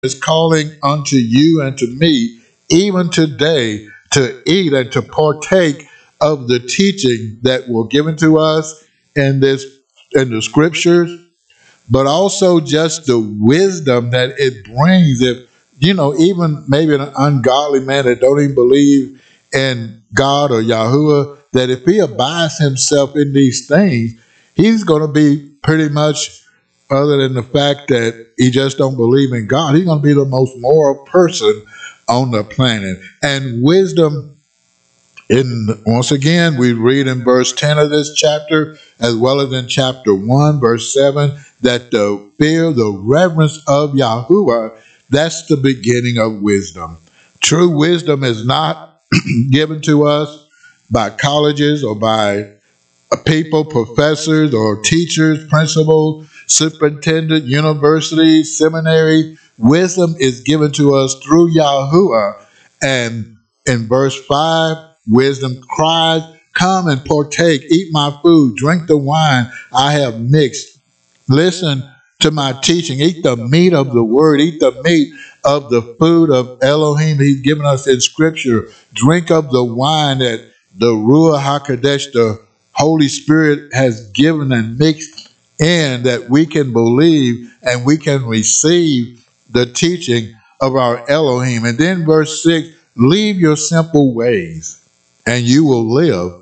is calling unto you and to me, even today, to eat and to partake of the teaching that were given to us in this in the scriptures, but also just the wisdom that it brings. If even maybe an ungodly man that don't even believe in God or Yahuwah, that if he abides himself in these things, he's going to be pretty much, other than the fact that he just don't believe in God, he's going to be the most moral person on the planet. And wisdom, in once again, we read in verse 10 of this chapter, as well as in chapter 1, verse 7, that the fear, the reverence of Yahuwah, that's the beginning of wisdom. True wisdom is not given to us by colleges or by people, professors or teachers, principals, superintendent, universities, seminary. Wisdom is given to us through Yahuwah. And in verse 5, wisdom cries, come and partake, eat my food, drink the wine I have mixed. Listen to my teaching, eat the meat of the word, eat the meat of the food of Elohim he's given us in scripture. Drink of the wine that the Ruach HaKodesh, the Holy Spirit, has given and mixed in, that we can believe and we can receive the teaching of our Elohim. And then verse 6, leave your simple ways and you will live.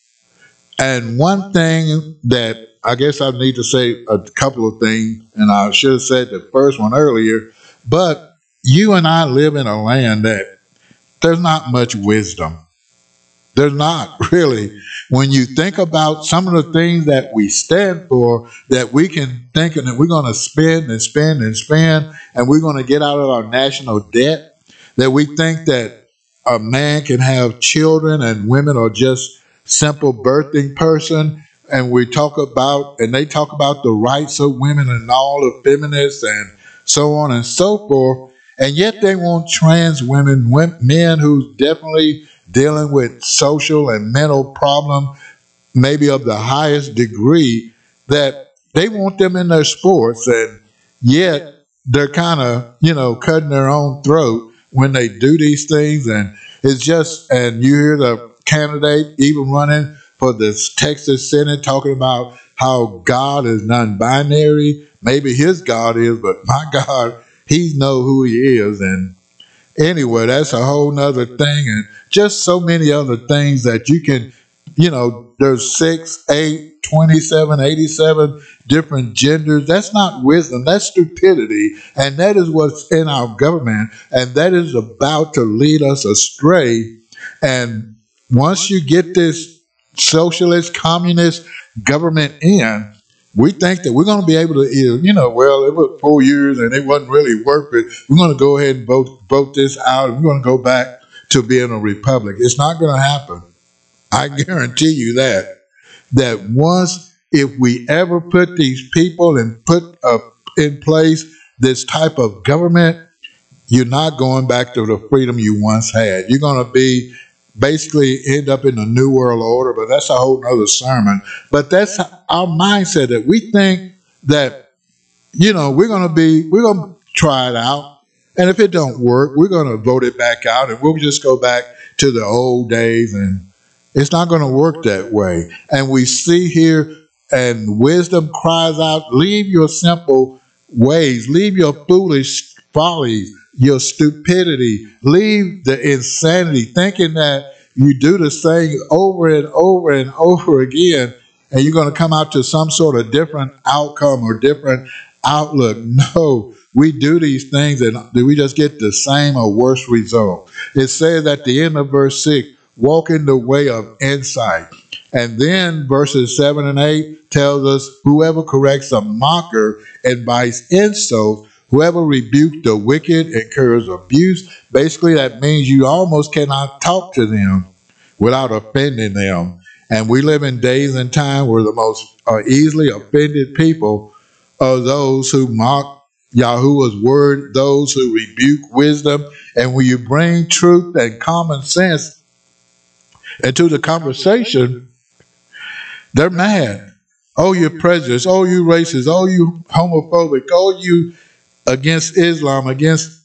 And one thing that I guess I need to say a couple of things, and I should have said the first one earlier, but you and I live in a land that there's not much wisdom. There's not really. When you think about some of the things that we stand for, that we can think that we're going to spend and spend and spend, and we're going to get out of our national debt, that we think that a man can have children and women are just simple birthing person, and they talk about the rights of women and all the feminists and so on and so forth, and yet they want trans women, men who's definitely dealing with social and mental problem, maybe of the highest degree, that they want them in their sports, and yet they're kind of, cutting their own throat when they do these things. And it's just, and you hear the candidate even running for this Texas Senate talking about how God is non-binary. Maybe his God is, but my God, he know who he is. And anyway, that's a whole nother thing, and just so many other things that you can, there's 6, 8, 27, 87 different genders. That's not wisdom, that's stupidity. And that is what's in our government, and that is about to lead us astray. And once you get this socialist, communist government in, we think that we're going to be able to, well, it was 4 years and it wasn't really worth it. We're going to go ahead and vote this out, and we're going to go back to being a republic. It's not going to happen. I guarantee you that once, if we ever put these people and put in place this type of government, you're not going back to the freedom you once had. You're going to be basically end up in the New World Order, but that's a whole nother sermon. But that's our mindset, that we think that, we're going to try it out. And if it don't work, we're going to vote it back out, and we'll just go back to the old days. And it's not going to work that way. And we see here, and wisdom cries out, leave your simple ways, leave your foolish follies, your stupidity, leave the insanity, thinking that you do the thing over and over and over again, and you're going to come out to some sort of different outcome or different outlook. No, we do these things and we just get the same or worse result. It says at the end of verse 6, walk in the way of insight. And then verses 7 and 8 tells us, whoever corrects a mocker invites insult. Whoever rebukes the wicked incurs abuse. Basically, that means you almost cannot talk to them without offending them. And we live in days and time where the most easily offended people are those who mock Yahuwah's word, those who rebuke wisdom. And when you bring truth and common sense into the conversation, they're mad. Oh, you're prejudiced. Oh, you racist. Oh, you homophobic. Oh, you against Islam, against